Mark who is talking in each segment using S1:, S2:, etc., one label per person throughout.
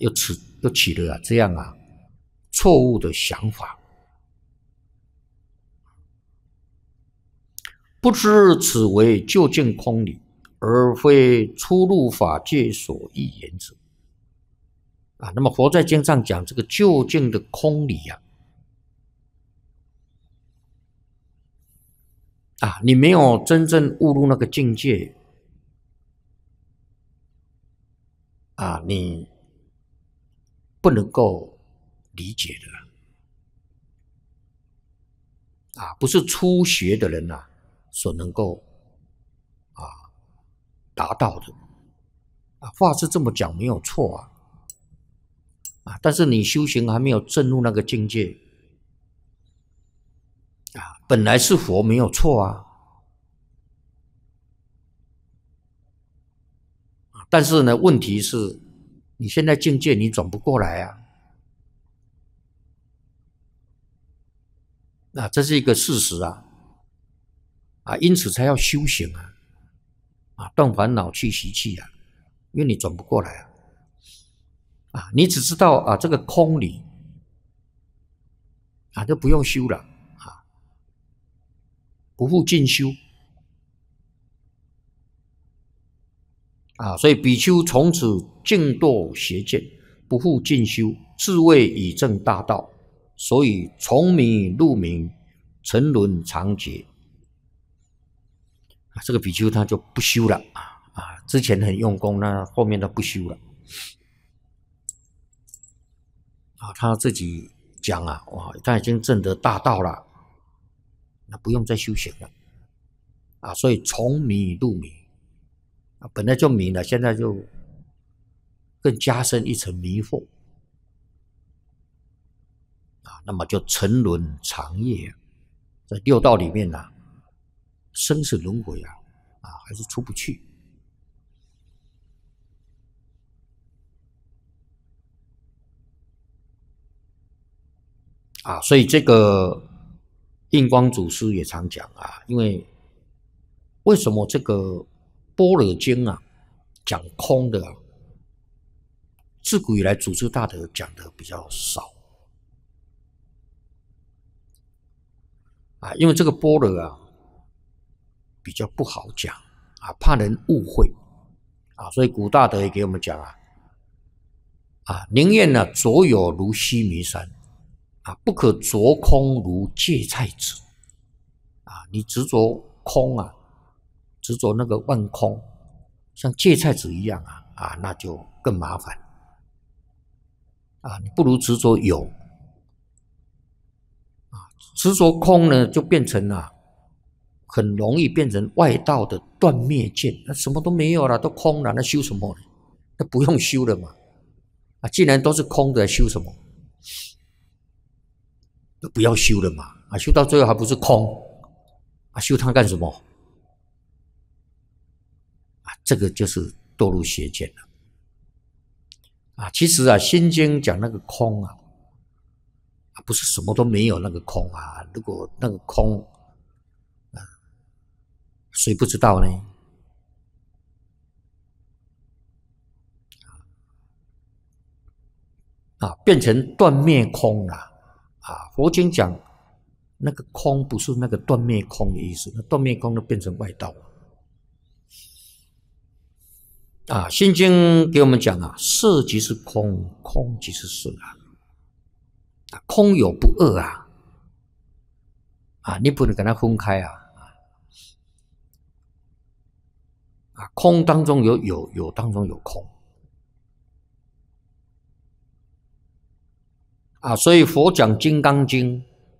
S1: 又起了这样错误的想法，不知此为究竟空理，而非出入法界所欲言者。那么佛在经上讲这个究竟的空理你没有真正悟入那个境界你不能够理解的不是初学的人所能够达到的话是这么讲没有错但是你修行还没有证入那个境界本来是佛没有错但是呢，问题是你现在境界你转不过来这是一个事实因此才要修行断烦恼去习气因为你转不过来你只知道这个空理就不用修了不复进修所以比丘从此静堕邪见，不复进修，自谓已证大道，所以从迷入迷，沉沦常劫这个比丘他就不修了之前很用功，那后面他不修了他自己讲他已经证得大道了，那不用再修行了所以从迷入迷本来就迷了，现在就更加深一层迷惑那么就沉沦长夜在六道里面生死轮回还是出不去所以这个印光祖师也常讲因为什么这个般若经讲空的自古以来祖师大德讲的比较少因为这个般若比较不好讲怕人误会所以古大德也给我们讲宁愿着有如须弥山不可着空如芥菜籽你执着空执着那个万空像芥菜籽一样那就更麻烦你不如执着有执着空呢就变成很容易变成外道的断灭见，那什么都没有了，都空了，那修什么呢？那不用修了嘛既然都是空的，修什么？不要修了嘛修到最后还不是空修它干什么这个就是堕入邪见了其实心经讲那个空不是什么都没有那个空如果那个空谁不知道呢变成断灭空了佛经讲那个空不是那个断灭空的意思，那断灭空就变成外道心经给我们讲色即是空，空即是色空有不二你不能跟它分开空当中有有，有当中有空所以佛讲《金刚经》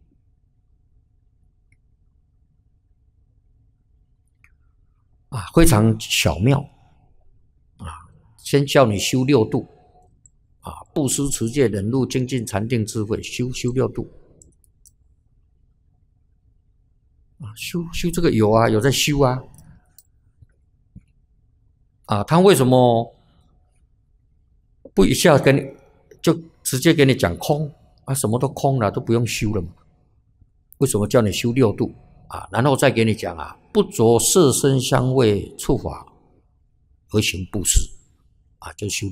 S1: 非常巧妙先叫你修六度布施、持戒、忍辱、精进、禅定、智慧，修六度修这个有在修他为什么不一下跟你就直接给你讲空什么都空了，都不用修了嘛？为什么叫你修六度然后再给你讲不着色声香味触法而行布施就修